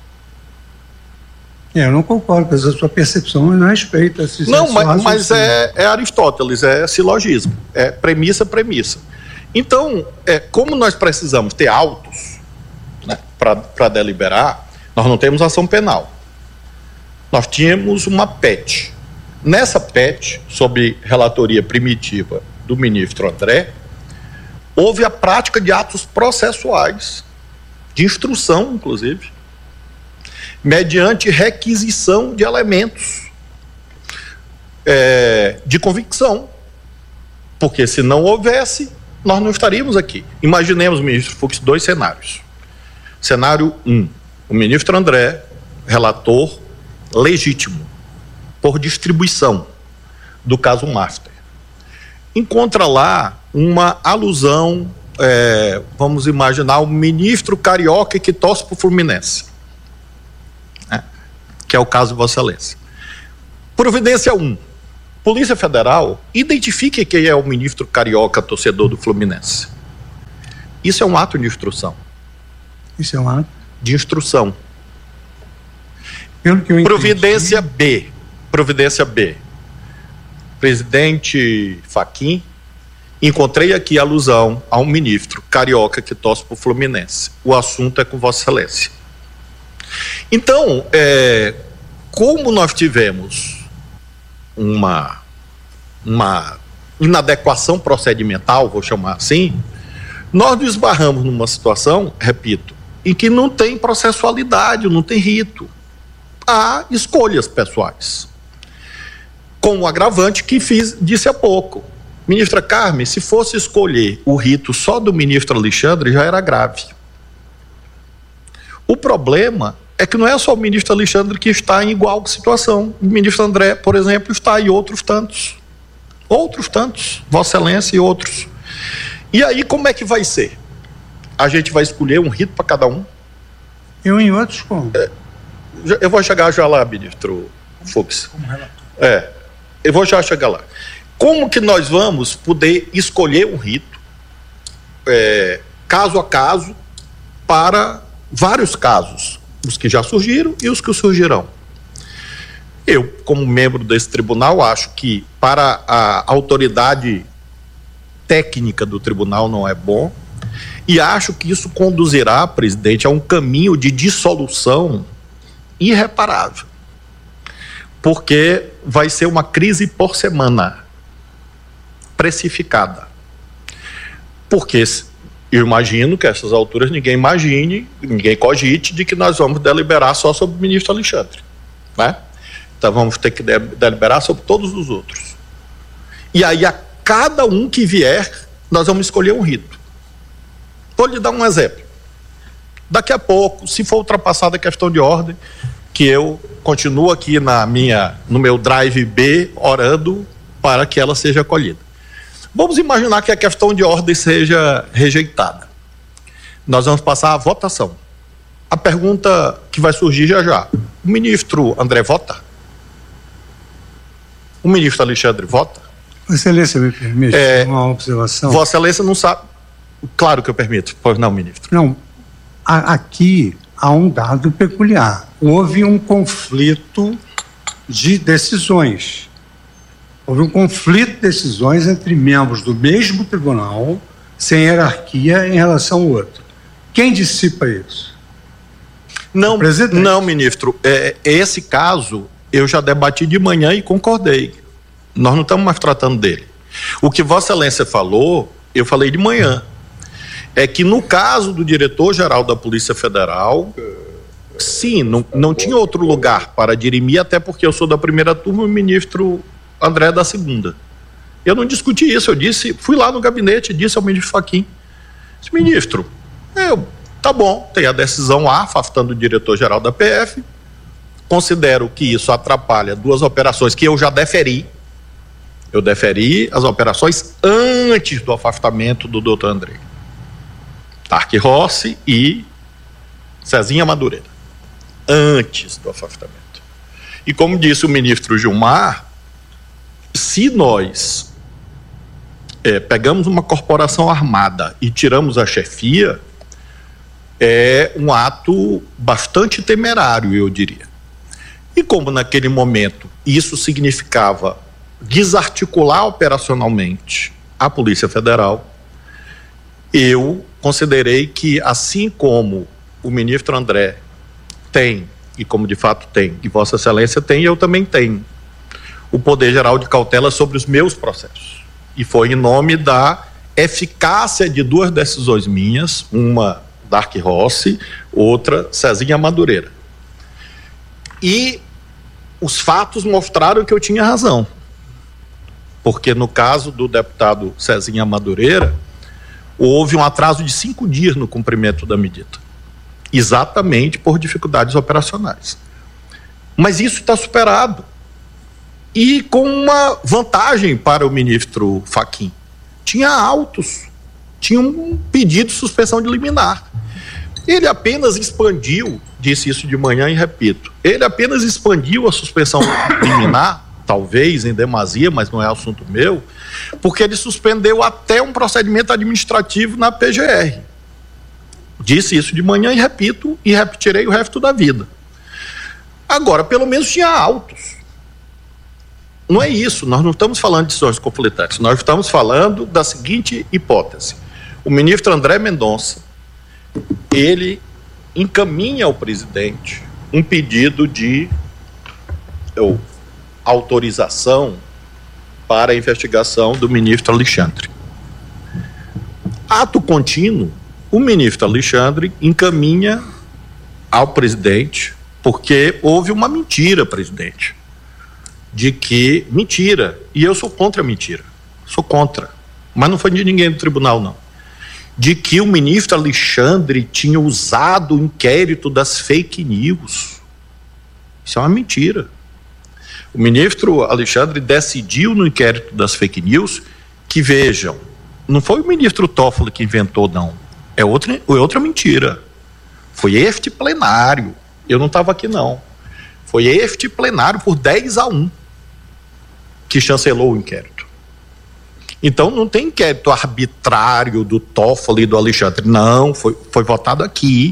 Eu não concordo com essa sua percepção, eu não respeito essa Não, mas é Aristóteles, é silogismo, é premissa. Então, como nós precisamos ter autos, né, para deliberar, nós não temos ação penal. Nós tínhamos uma PET. Nessa PET, sob relatoria primitiva do ministro André, houve a prática de atos processuais, de instrução, inclusive, mediante requisição de elementos de convicção. Porque se não houvesse, nós não estaríamos aqui. Imaginemos, ministro Fux, 2 cenários. Cenário 1, o ministro André, relator legítimo, por distribuição do caso Master, encontra lá uma alusão vamos imaginar o ministro carioca que torce para o Fluminense, que é o caso de Vossa Excelência. Providência 1. Polícia Federal, identifique quem é o ministro carioca torcedor do Fluminense. Isso é um ato de instrução. Isso é um ato? De instrução. Pelo que eu entendi. Providência B. Presidente Fachin, encontrei aqui alusão a um ministro carioca que torce para o Fluminense. O assunto é com Vossa Excelência. Então, como nós tivemos uma inadequação procedimental, vou chamar assim, nós nos esbarramos numa situação, repito, em que não tem processualidade, não tem rito. Há escolhas pessoais. Com o agravante que disse há pouco. Ministra Carmen, se fosse escolher o rito só do ministro Alexandre, já era grave. O problema é que não é só o ministro Alexandre que está em igual situação. O ministro André, por exemplo, está em outros tantos. Vossa Excelência e outros. E aí, como é que vai ser? A gente vai escolher um rito para cada um? Eu em outros como? Eu vou chegar já lá, ministro Fux. Como relator. Eu vou já chegar lá. Como que nós vamos poder escolher um rito, caso a caso, para vários casos, os que já surgiram e os que surgirão? Eu, como membro desse tribunal, acho que para a autoridade técnica do tribunal não é bom, e acho que isso conduzirá, presidente, a um caminho de dissolução irreparável, porque vai ser uma crise por semana, precificada. Porque eu imagino que a essas alturas ninguém cogite de que nós vamos deliberar só sobre o ministro Alexandre, né? Então vamos ter que deliberar sobre todos os outros. E aí a cada um que vier, nós vamos escolher um rito. Vou lhe dar um exemplo. Daqui a pouco, se for ultrapassada a questão de ordem, que eu continuo aqui no meu drive B, orando para que ela seja acolhida. Vamos imaginar que a questão de ordem seja rejeitada. Nós vamos passar à votação. A pergunta que vai surgir já. O ministro André vota? O ministro Alexandre vota? Vossa Excelência, me permite uma observação? Vossa Excelência não sabe. Claro que eu permito. Pois não, ministro. Não. Aqui há um dado peculiar. Houve um conflito de decisões. Houve um conflito de decisões entre membros do mesmo tribunal, sem hierarquia em relação ao outro. Quem dissipa isso? Não, ministro. Esse caso eu já debati de manhã e concordei. Nós não estamos mais tratando dele. O que Vossa Excelência falou, eu falei de manhã. É que no caso do diretor-geral da Polícia Federal, sim, não tinha outro lugar para dirimir, até porque eu sou da primeira turma e o ministro André da segunda. Eu não discuti isso, fui lá no gabinete e disse ao ministro Fachin, ministro, tá bom, tem a decisão A, afastando o diretor-geral da PF, considero que isso atrapalha duas operações que eu já deferi. Eu deferi as operações antes do afastamento do doutor André. Tarque Rossi e Cezinha Madureira. Antes do afastamento. E como disse o ministro Gilmar, se nós pegamos uma corporação armada e tiramos a chefia, é um ato bastante temerário, eu diria. E como naquele momento isso significava desarticular operacionalmente a Polícia Federal, eu considerei que, assim como o ministro André tem, e como de fato tem, e Vossa Excelência tem, eu também tenho, o poder geral de cautela sobre os meus processos. E foi em nome da eficácia de duas decisões minhas, uma Tarque Rossi, outra Cezinha Madureira. E os fatos mostraram que eu tinha razão. Porque no caso do deputado Cezinha Madureira, houve um atraso de 5 dias no cumprimento da medida. Exatamente por dificuldades operacionais. Mas isso está superado. E com uma vantagem para o ministro Fachin. Tinha autos tinha um pedido de suspensão de liminar. Ele apenas expandiu, disse isso de manhã e repito, ele apenas expandiu a suspensão liminar, talvez em demasia, mas não é assunto meu, porque ele suspendeu até um procedimento administrativo na PGR. Disse isso de manhã e repito, e repetirei o resto da vida. Agora, pelo menos tinha autos. Não é isso, nós não estamos falando de decisões conflitantes, nós estamos falando da seguinte hipótese. O ministro André Mendonça, ele encaminha ao presidente um pedido de autorização para a investigação do ministro Alexandre. Ato contínuo, o ministro Alexandre encaminha ao presidente, porque houve uma mentira, presidente, de que, mentira, e eu sou contra a mentira, sou contra, mas não foi de ninguém do tribunal, não, de que o ministro Alexandre tinha usado o inquérito das fake news. Isso é uma mentira. O ministro Alexandre decidiu no inquérito das fake news que, vejam, não foi o ministro Toffoli que inventou, não. É outra mentira. Foi este plenário. Eu não estava aqui, não. Foi este plenário por 10-1 que chancelou o inquérito. Então não tem inquérito arbitrário do Toffoli e do Alexandre. Não, foi votado aqui.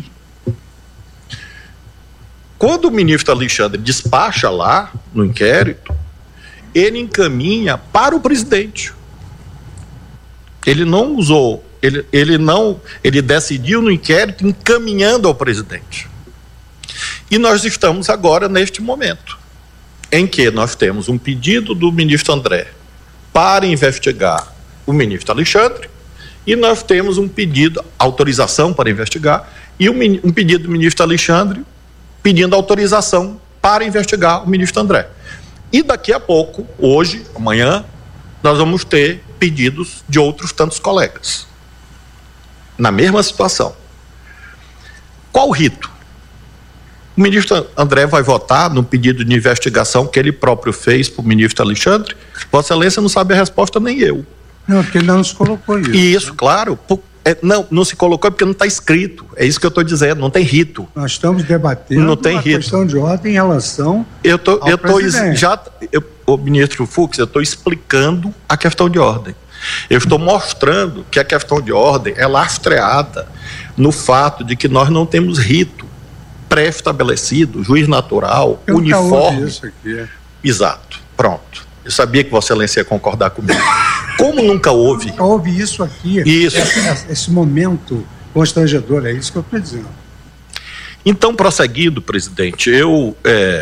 Quando o ministro Alexandre despacha lá no inquérito, ele encaminha para o presidente. Ele não usou, ele decidiu no inquérito encaminhando ao presidente. E nós estamos agora neste momento, em que nós temos um pedido do ministro André para investigar o ministro Alexandre, e nós temos um pedido, autorização para investigar, e um pedido do ministro Alexandre pedindo autorização para investigar o ministro André. E daqui a pouco, hoje, amanhã, nós vamos ter pedidos de outros tantos colegas, na mesma situação. Qual o rito? O ministro André vai votar no pedido de investigação que ele próprio fez para o ministro Alexandre? Vossa Excelência não sabe a resposta, nem eu. Não, porque ele não se colocou isso. E isso, claro. Não se colocou porque não está escrito. É isso que eu estou dizendo, não tem rito. Nós estamos debatendo não tem rito. Questão de ordem em relação ao presidente. O ministro Fux, eu estou explicando a questão de ordem. Eu estou mostrando que a questão de ordem é lastreada no fato de que nós não temos rito pré-estabelecido, juiz natural, uniforme. Isso aqui. Exato, pronto. Eu sabia que Vossa Excelência ia concordar comigo. Como nunca houve... Nunca houve isso aqui. Isso. Esse momento constrangedor, é isso que eu estou dizendo. Então, prosseguindo, presidente, eu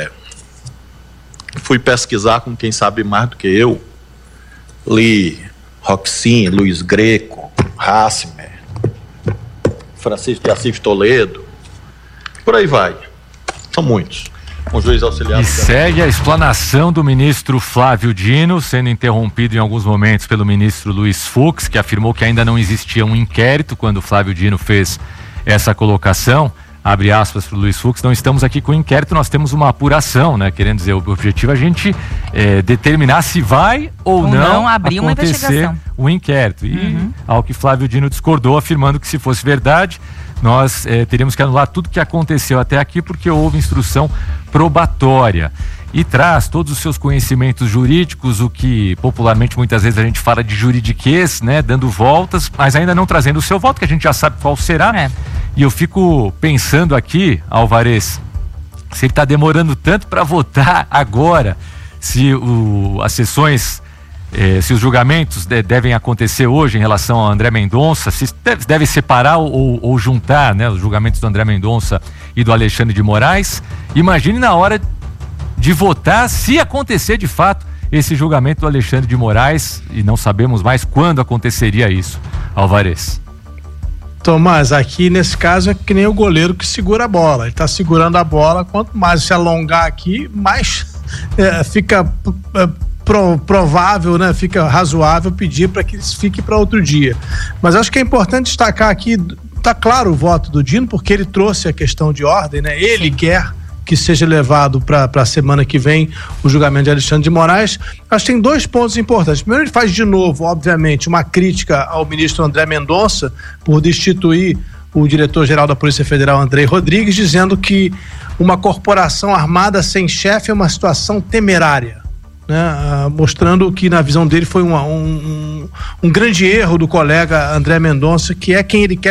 fui pesquisar com quem sabe mais do que eu. Li Roxin, Luiz Greco, Hassmer, Francisco de Assis Toledo, por aí vai. São muitos. Um juiz auxiliar. E segue a explanação do ministro Flávio Dino, sendo interrompido em alguns momentos pelo ministro Luiz Fux, que afirmou que ainda não existia um inquérito quando o Flávio Dino fez essa colocação. Abre aspas para o Luiz Fux, não estamos aqui com inquérito, nós temos uma apuração, né? Querendo dizer, o objetivo é a gente determinar se vai ou não abrir uma investigação, o inquérito. E ao que Flávio Dino discordou, afirmando que se fosse verdade, nós teríamos que anular tudo que aconteceu até aqui, porque houve instrução probatória. E traz todos os seus conhecimentos jurídicos, o que popularmente muitas vezes a gente fala de juridiquês, né? Dando voltas, mas ainda não trazendo o seu voto, que a gente já sabe qual será. E eu fico pensando aqui, Alvarez, se ele está demorando tanto para votar agora, se as sessões, se os julgamentos devem acontecer hoje em relação ao André Mendonça, se deve separar ou juntar, né, os julgamentos do André Mendonça e do Alexandre de Moraes. Imagine na hora de votar, se acontecer de fato esse julgamento do Alexandre de Moraes, e não sabemos mais quando aconteceria isso, Alvarez. Tomás, aqui nesse caso é que nem o goleiro que segura a bola. Ele está segurando a bola, quanto mais se alongar aqui, mais fica provável, né? Fica razoável pedir para que isso fique para outro dia. Mas acho que é importante destacar aqui, tá claro o voto do Dino, porque ele trouxe a questão de ordem, né? Ele quer que seja levado para a semana que vem o julgamento de Alexandre de Moraes. Acho que tem 2 pontos importantes. Primeiro, ele faz de novo, obviamente, uma crítica ao ministro André Mendonça por destituir o diretor-geral da Polícia Federal, Andrei Rodrigues, dizendo que uma corporação armada sem chefe é uma situação temerária, né? Mostrando que, na visão dele, foi um grande erro do colega André Mendonça, que é quem ele quer